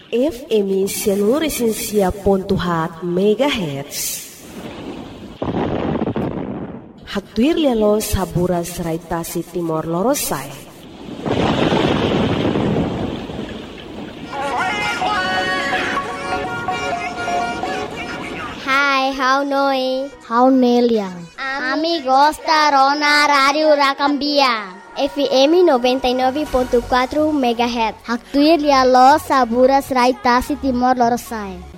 FM 106.7 MHz. Hatuir lialo sabura serai tasi Timor Lorosai. Hai, how noi? How neliang? Amigos da Rona Radio Rakambia. FM 99.4 MHz. Hatuir lialo sabura serai tasi Timor Lorosai.